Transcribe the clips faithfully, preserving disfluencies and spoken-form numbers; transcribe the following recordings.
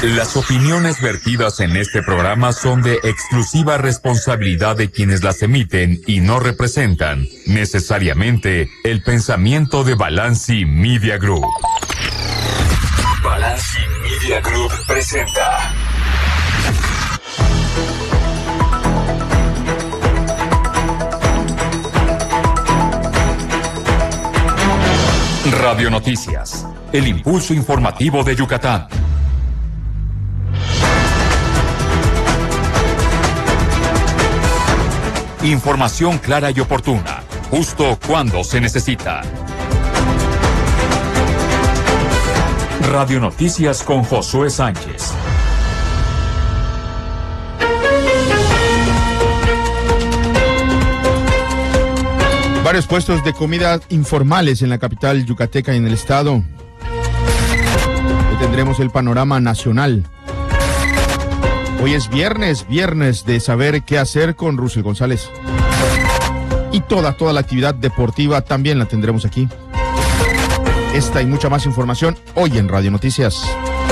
Las opiniones vertidas en este programa son de exclusiva responsabilidad de quienes las emiten y no representan necesariamente el pensamiento de Balanci Media Group. Balanci Media Group presenta Radio Noticias, el impulso informativo de Yucatán. Información clara y oportuna, justo cuando se necesita. Radio Noticias con Josué Sánchez. Varios puestos de comida informales en la capital yucateca y en el estado. Hoy tendremos el panorama nacional. Hoy es viernes, viernes de saber qué hacer con Russell González. Y toda, toda la actividad deportiva también la tendremos aquí. Esta y mucha más información hoy en Radio Noticias.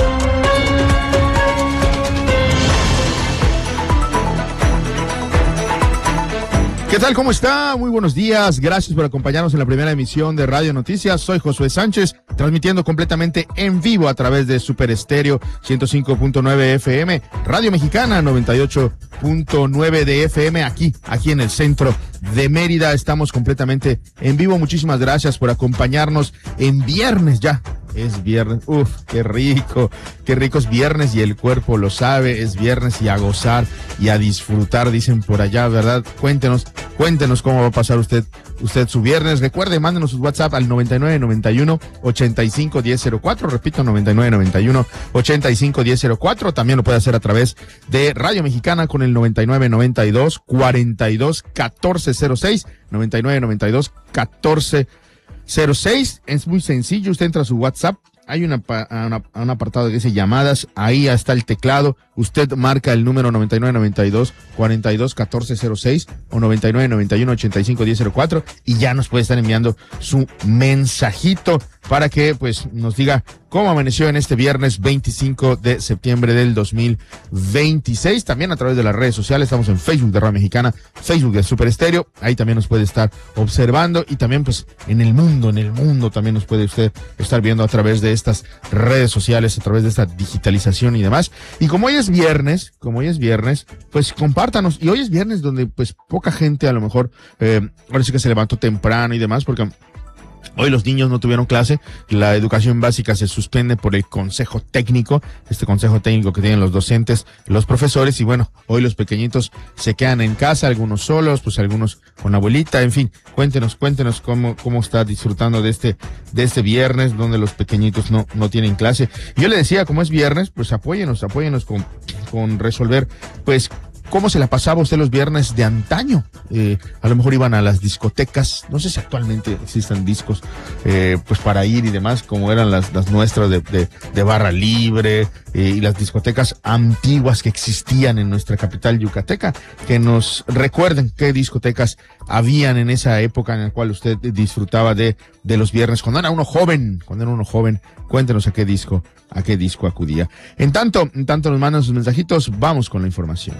¿Qué tal? ¿Cómo está? Muy buenos días. Gracias por acompañarnos en la primera emisión de Radio Noticias. Soy Josué Sánchez, transmitiendo completamente en vivo a través de Super Estéreo ciento cinco punto nueve F M, Radio Mexicana noventa y ocho punto nueve de F M, aquí, aquí en el centro de Mérida. Estamos completamente en vivo. Muchísimas gracias por acompañarnos en viernes ya. Es viernes, uf, qué rico, qué rico es viernes y el cuerpo lo sabe, es viernes y a gozar y a disfrutar, dicen por allá, ¿verdad? Cuéntenos, cuéntenos cómo va a pasar usted, usted su viernes. Recuerde, mándenos sus WhatsApp al noventa y nueve noventa y uno ochenta y cinco diez cero cuatro, repito, noventa y nueve noventa y uno ochenta y cinco diez cero cuatro, también lo puede hacer a través de Radio Mexicana con el noventa y nueve noventa y dos cuarenta y dos catorce cero seis, noventa y nueve noventa y dos catorce cero seis, es muy sencillo, usted entra a su WhatsApp, hay una, una, un apartado que dice llamadas, ahí está el teclado, usted marca el número noventa y nueve noventa y dos cuarenta y dos catorce cero seis o noventa y nueve noventa y uno ochenta y cinco diez cero cuatro y ya nos puede estar enviando su mensajito para que pues nos diga cómo amaneció en este viernes veinticinco de septiembre del dos mil veintiséis. También a través de las redes sociales, estamos en Facebook de Radio Mexicana, Facebook de Super Estéreo, ahí también nos puede estar observando y también pues en el mundo, en el mundo también nos puede usted estar viendo a través de estas redes sociales, a través de esta digitalización y demás. Y como hoy es viernes, como hoy es viernes, pues compártanos. Y hoy es viernes donde pues poca gente a lo mejor, eh, ahora sí que se levantó temprano y demás, porque hoy los niños no tuvieron clase, la educación básica se suspende por el consejo técnico, este consejo técnico que tienen los docentes, los profesores, y bueno, hoy los pequeñitos se quedan en casa, algunos solos, pues algunos con abuelita, en fin, cuéntenos, cuéntenos cómo, cómo está disfrutando de este, de este viernes donde los pequeñitos no, no tienen clase. Y yo le decía, como es viernes, pues apóyenos, apóyenos con, con resolver, pues, ¿cómo se la pasaba usted los viernes de antaño? Eh, a lo mejor iban a las discotecas, no sé si actualmente existen discos, eh, pues para ir y demás, como eran las, las nuestras de, de, de barra libre, eh, y las discotecas antiguas que existían en nuestra capital yucateca, que nos recuerden qué discotecas habían en esa época en la cual usted disfrutaba de, de los viernes, cuando era uno joven, cuando era uno joven, cuéntenos a qué disco, a qué disco acudía. En tanto, en tanto nos mandan sus mensajitos, vamos con la información.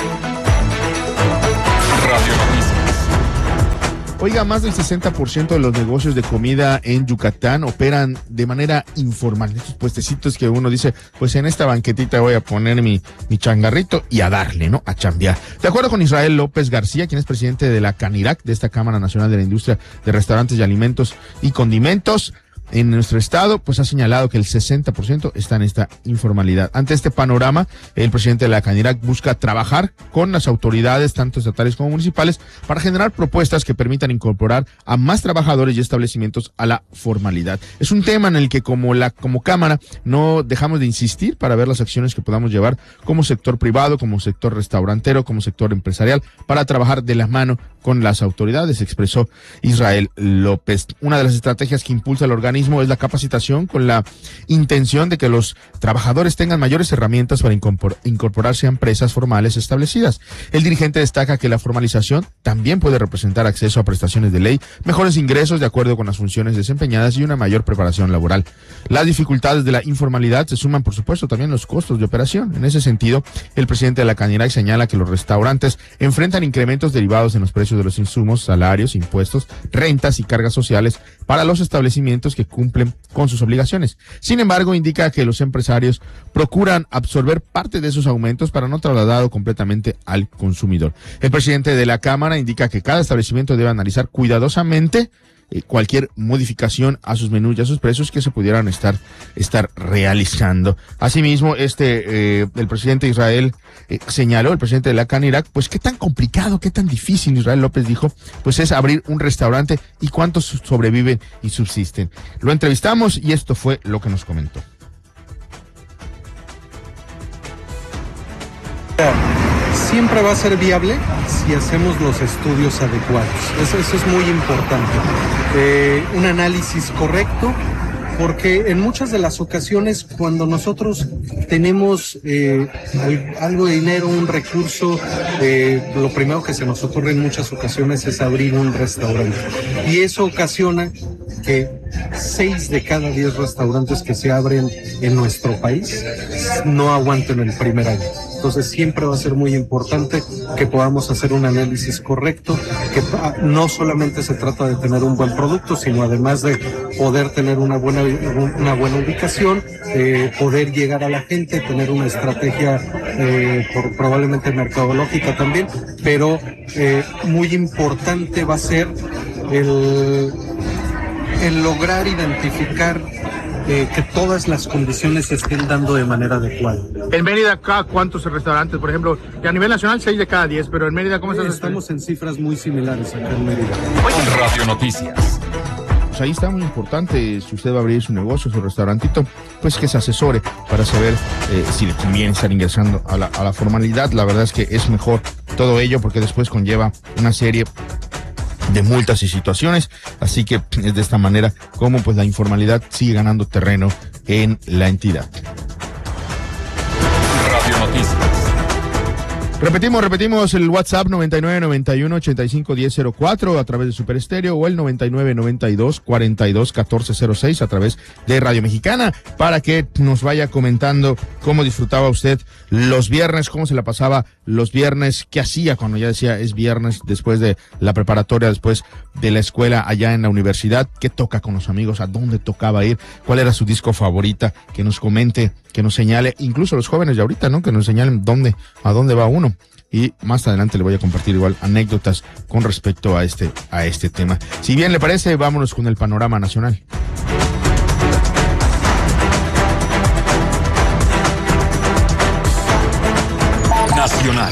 Radio Noticias. Oiga, más del sesenta por ciento de los negocios de comida en Yucatán operan de manera informal. Estos puestecitos que uno dice, pues en esta banquetita voy a poner mi, mi changarrito y a darle, ¿no? A chambear. De acuerdo con Israel López García, quien es presidente de la CANIRAC, de esta Cámara Nacional de la Industria de Restaurantes y Alimentos y Condimentos, en nuestro estado, pues ha señalado que el sesenta por ciento está en esta informalidad. Ante este panorama, el presidente de la CANIRAC busca trabajar con las autoridades, tanto estatales como municipales, para generar propuestas que permitan incorporar a más trabajadores y establecimientos a la formalidad. Es un tema en el que como la como Cámara no dejamos de insistir para ver las acciones que podamos llevar como sector privado, como sector restaurantero, como sector empresarial, para trabajar de la mano con las autoridades, expresó Israel López. Una de las estrategias que impulsa el organismo Asimismo, es la capacitación con la intención de que los trabajadores tengan mayores herramientas para incorporarse a empresas formales establecidas. El dirigente destaca que la formalización también puede representar acceso a prestaciones de ley, mejores ingresos de acuerdo con las funciones desempeñadas y una mayor preparación laboral. Las dificultades de la informalidad se suman, por supuesto, también los costos de operación. En ese sentido, el presidente de la Canirac señala que los restaurantes enfrentan incrementos derivados en los precios de los insumos, salarios, impuestos, rentas y cargas sociales para los establecimientos que cumplen con sus obligaciones. Sin embargo, indica que los empresarios procuran absorber parte de esos aumentos para no trasladarlo completamente al consumidor. El presidente de la Cámara indica que cada establecimiento debe analizar cuidadosamente eh, cualquier modificación a sus menús y a sus precios que se pudieran estar, estar realizando. Asimismo, este, eh, el presidente de Israel eh, señaló, el presidente de la Canirac, pues qué tan complicado, qué tan difícil, Israel López dijo, pues es abrir un restaurante y cuántos sobreviven y subsisten. Lo entrevistamos y esto fue lo que nos comentó. Siempre va a ser viable si hacemos los estudios adecuados. Eso, eso es muy importante. Eh, un análisis correcto, porque en muchas de las ocasiones cuando nosotros tenemos eh, algo de dinero, un recurso, eh, lo primero que se nos ocurre en muchas ocasiones es abrir un restaurante. Y eso ocasiona que seis de cada diez restaurantes que se abren en nuestro país no aguanten el primer año. Entonces siempre va a ser muy importante que podamos hacer un análisis correcto, que no solamente se trata de tener un buen producto, sino además de poder tener una buena, una buena ubicación, eh, poder llegar a la gente, tener una estrategia eh, por, probablemente mercadológica también, pero eh, muy importante va a ser el, el lograr identificar Eh, que todas las condiciones se estén dando de manera adecuada. En Mérida, ¿cuántos restaurantes, por ejemplo? A nivel nacional, seis de cada diez, pero en Mérida, ¿cómo estás? Estamos en cifras muy similares acá en Mérida. Radio Noticias. Pues ahí está muy importante, si usted va a abrir su negocio, su restaurantito, pues que se asesore para saber eh, si le conviene estar ingresando a la, a la formalidad. La verdad es que es mejor todo ello porque después conlleva una serie de multas y situaciones, así que es de esta manera como pues la informalidad sigue ganando terreno en la entidad. Radio Noticias. Repetimos, repetimos el WhatsApp noventa y nueve noventa y uno ochenta y cinco diez cero cuatro a través de Super Estéreo o el noventa y nueve noventa y dos cuarenta y dos catorce cero seis a través de Radio Mexicana para que nos vaya comentando cómo disfrutaba usted los viernes, cómo se la pasaba los viernes, qué hacía cuando ya decía es viernes después de la preparatoria, después de la escuela allá en la universidad, qué toca con los amigos, a dónde tocaba ir, cuál era su disco favorita, que nos comente, que nos señale, incluso los jóvenes de ahorita, ¿no? Que nos señalen dónde, a dónde va uno. Y más adelante le voy a compartir igual anécdotas con respecto a este, a este tema. Si bien le parece, vámonos con el panorama nacional. Nacional.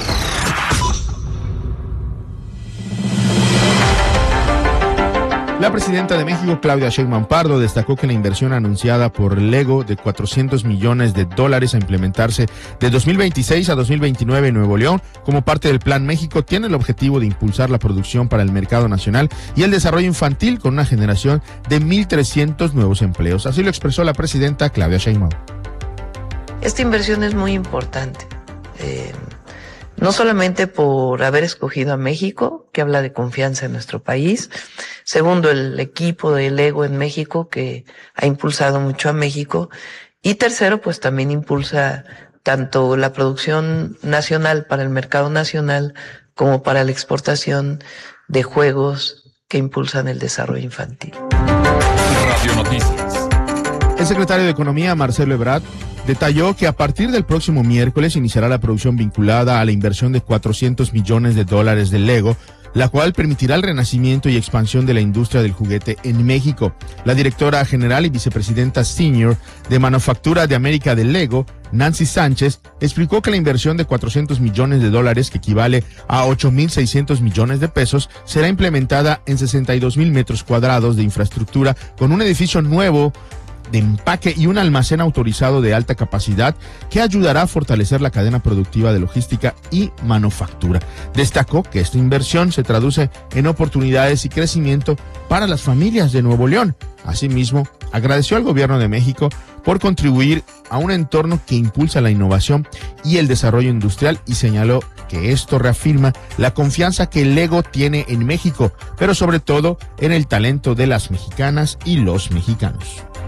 La presidenta de México, Claudia Sheinbaum Pardo, destacó que la inversión anunciada por Lego de cuatrocientos millones de dólares a implementarse de dos mil veintiséis a dos mil veintinueve en Nuevo León, como parte del Plan México, tiene el objetivo de impulsar la producción para el mercado nacional y el desarrollo infantil con una generación de mil trescientos nuevos empleos. Así lo expresó la presidenta Claudia Sheinbaum. Esta inversión es muy importante. Eh... No solamente por haber escogido a México, que habla de confianza en nuestro país. Segundo, el equipo de Lego en México, que ha impulsado mucho a México. Y tercero, pues también impulsa tanto la producción nacional para el mercado nacional como para la exportación de juegos que impulsan el desarrollo infantil. Radio Noticias. El secretario de Economía, Marcelo Ebrard, detalló que a partir del próximo miércoles iniciará la producción vinculada a la inversión de cuatrocientos millones de dólares de Lego, la cual permitirá el renacimiento y expansión de la industria del juguete en México. La directora general y vicepresidenta senior de Manufactura de América de Lego, Nancy Sánchez, explicó que la inversión de cuatrocientos millones de dólares, que equivale a ocho mil seiscientos millones de pesos, será implementada en sesenta y dos mil metros cuadrados de infraestructura con un edificio nuevo de empaque y un almacén autorizado de alta capacidad que ayudará a fortalecer la cadena productiva de logística y manufactura. Destacó que esta inversión se traduce en oportunidades y crecimiento para las familias de Nuevo León. Asimismo, agradeció al gobierno de México por contribuir a un entorno que impulsa la innovación y el desarrollo industrial y señaló que esto reafirma la confianza que Lego tiene en México, pero sobre todo en el talento de las mexicanas y los mexicanos.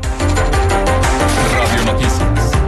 Radio Noticias.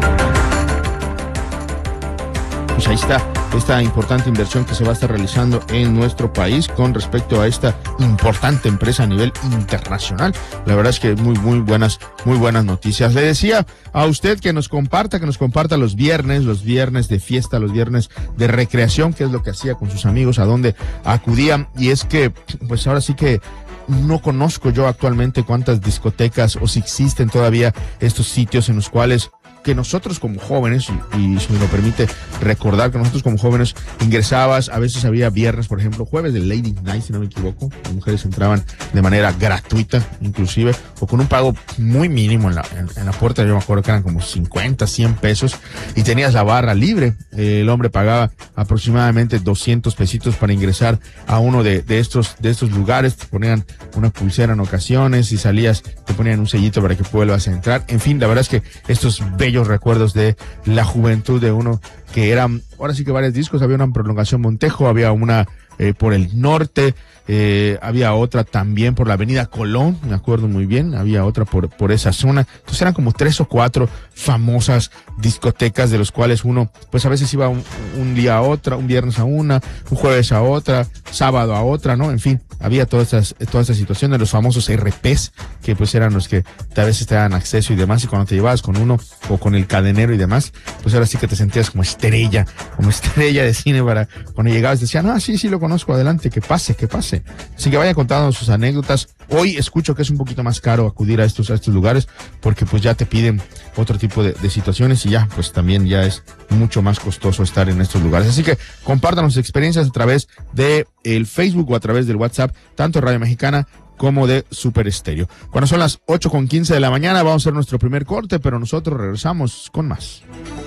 Pues ahí está esta importante inversión que se va a estar realizando en nuestro país con respecto a esta importante empresa a nivel internacional. La verdad es que muy, muy buenas, muy buenas noticias. Le decía a usted que nos comparta, que nos comparta los viernes, los viernes de fiesta, los viernes de recreación, que es lo que hacía con sus amigos, a dónde acudían. Y es que, pues ahora sí que no conozco yo actualmente cuántas discotecas o si existen todavía estos sitios en los cuales que nosotros como jóvenes, y, y si me lo permite recordar que nosotros como jóvenes ingresabas, a veces había viernes, por ejemplo, jueves de Lady Night, si no me equivoco, las mujeres entraban de manera gratuita, inclusive, o con un pago muy mínimo en la, en, en la puerta. Yo me acuerdo que eran como cincuenta, cien pesos, y tenías la barra libre. Eh, el hombre pagaba aproximadamente doscientos pesitos para ingresar a uno de, de estos, de estos lugares. Te ponían una pulsera en ocasiones, y salías, te ponían un sellito para que vuelvas a entrar. En fin, la verdad es que estos bellos recuerdos de la juventud de uno, que eran, ahora sí que varios discos, había una en Prolongación Montejo, había una eh, por el norte, eh, había otra también por la avenida Colón, me acuerdo muy bien, había otra por, por esa zona. Entonces eran como tres o cuatro famosas discotecas de los cuales uno, pues a veces iba un, un día a otra, un viernes a una, un jueves a otra, sábado a otra, ¿no? En fin, había todas estas, toda esta situación de los famosos R Ps, que pues eran los que a veces te daban acceso y demás, y cuando te llevabas con uno o con el cadenero y demás, pues ahora sí que te sentías como estrella, como estrella de cine. Para cuando llegabas decían, ah, sí, sí lo conozco, adelante, que pase, que pase. Así que vaya contando sus anécdotas. Hoy escucho que es un poquito más caro acudir a estos, a estos lugares, porque pues ya te piden otro tipo de, de situaciones, y ya pues también ya es mucho más costoso estar en estos lugares. Así que compártanos sus experiencias a través de el Facebook o a través del WhatsApp, tanto de Radio Mexicana como de Super Estéreo. Cuando son las ocho con quince de la mañana, vamos a hacer nuestro primer corte, pero nosotros regresamos con más.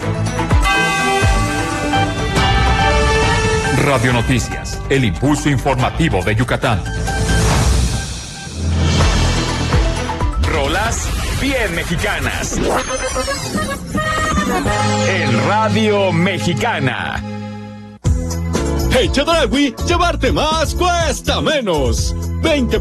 Radio Noticias, el impulso informativo de Yucatán. Rolas bien mexicanas. En Radio Mexicana. Hey, Chedraui, llevarte más cuesta menos. veinte